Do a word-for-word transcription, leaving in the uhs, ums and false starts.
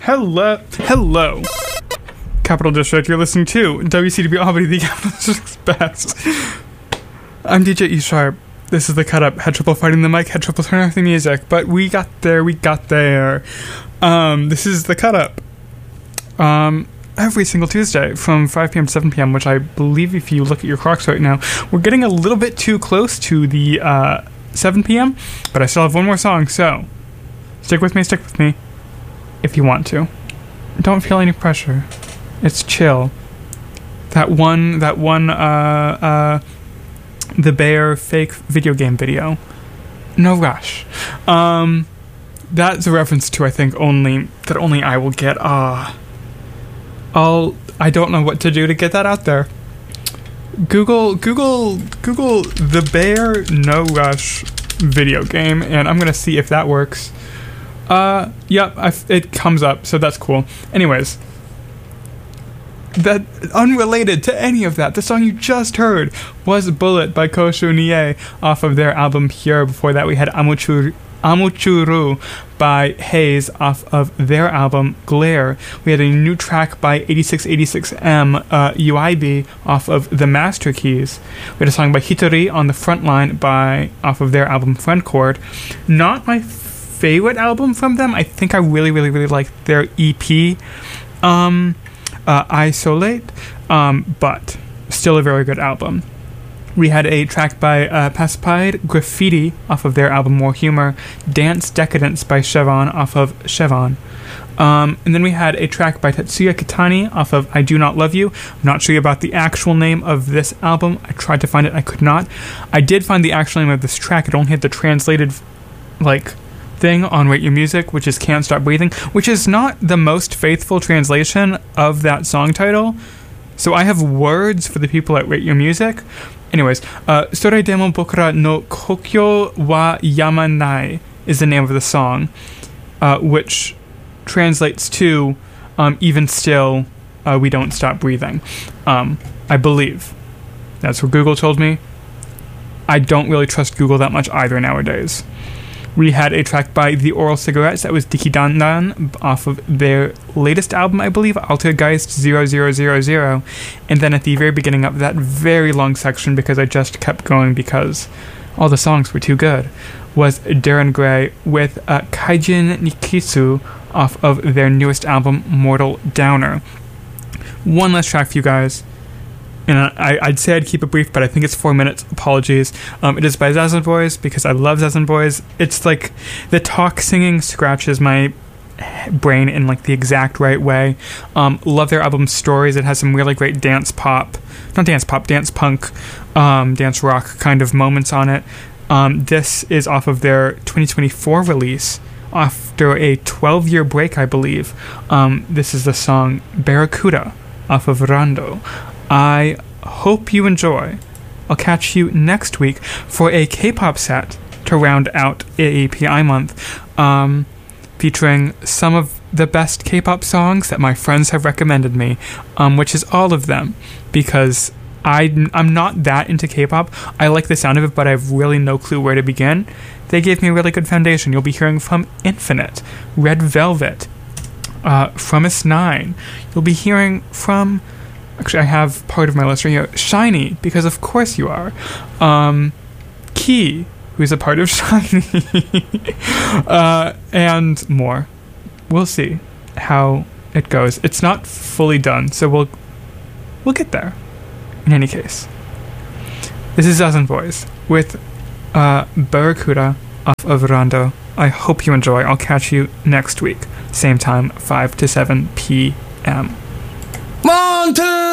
Hello. Hello. Capital District, you're listening to W C W Albany, the Capital District's best. I'm D J E Sharp. This is the cut up. Head triple fighting the mic, head triple turn off the music. But we got there, we got there. Um, this is the cut up. Um, every single Tuesday from five p.m. to seven p.m., which I believe if you look at your clocks right now, we're getting a little bit too close to the uh, seven p.m., but I still have one more song, so stick with me, stick with me if you want to. Don't feel any pressure. It's chill. That one, that one, uh, uh, the Bear fake video game video. No rush. Um, that's a reference to, I think, only, that only I will get. Ah. Uh, I'll, I don't know what to do to get that out there. Google, Google, Google the Bear No Rush video game, and I'm gonna see if that works. Uh, yep, I, it comes up, so that's cool. Anyways, that unrelated to any of that, the song you just heard was Bullet by Kosho Nie off of their album Pure. Before that, we had Amuchuru, Amuchuru by Haze off of their album Glare. We had a new track by eighty-six eighty-six M, uh, U I B, off of The Master Keys. We had a song by Hitori on the Front Line by off of their album Friend Chord. Not my favorite album from them. I think I really, really, really like their E P, um, uh, Isolate, um, but still a very good album. We had a track by uh, Pacified Graffiti off of their album More Humor, Dance Decadence by Chevon off of Chevon. Um, and then we had a track by Tetsuya Kitani off of I Do Not Love You. I'm not sure about the actual name of this album. I tried to find it, I could not. I did find the actual name of this track. It only had the translated, like, thing on Rate Your Music, which is Can't Stop Breathing, which is not the most faithful translation of that song title. So I have words for the people at Rate Your Music. Anyways, uh, Sore Demo Bokura no Kokyo wa Yamanai is the name of the song, uh, which translates to um, Even Still, uh, We Don't Stop Breathing. Um, I believe. That's what Google told me. I don't really trust Google that much either nowadays. We had a track by The Oral Cigarettes that was Dikidandan off of their latest album, I believe, Altergeist zero zero zero zero. And then at the very beginning of that very long section, because I just kept going because all the songs were too good, was Darren Gray with uh, Kaijin Nikisu off of their newest album, Mortal Downer. One last track for you guys. And I, I'd say I'd keep it brief, but I think it's four minutes. Apologies. Um, it is by Zazen Boys, because I love Zazen Boys. It's like the talk singing scratches my brain in like the exact right way. Um, love their album Stories. It has some really great dance pop, not dance pop, dance punk, um, dance rock kind of moments on it. Um, this is off of their twenty twenty-four release, after a twelve-year break, I believe. Um, this is the song Barracuda off of Rando. I hope you enjoy. I'll catch you next week for a K-pop set to round out A A P I month, um, featuring some of the best K-pop songs that my friends have recommended me, um, which is all of them, because I, I'm not that into K-pop. I like the sound of it, but I have really no clue where to begin. They gave me a really good foundation. You'll be hearing from Infinite, Red Velvet, uh, from S nine. You'll be hearing from... Actually, I have part of my list right here. SHINee, because of course you are. Um, Key, who is a part of SHINee. uh, and more. We'll see how it goes. It's not fully done, so we'll we'll get there. In any case. This is Zazen Boys with uh, Barracuda off of Rando. I hope you enjoy. I'll catch you next week. Same time, five to seven p.m. One, two!